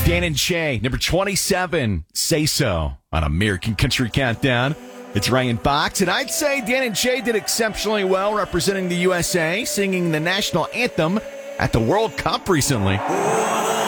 Dan and Shay, number 27, Say So, on American Country Countdown. It's Ryan Fox, and I'd say Dan and Shay did exceptionally well representing the USA, singing the national anthem at the World Cup recently.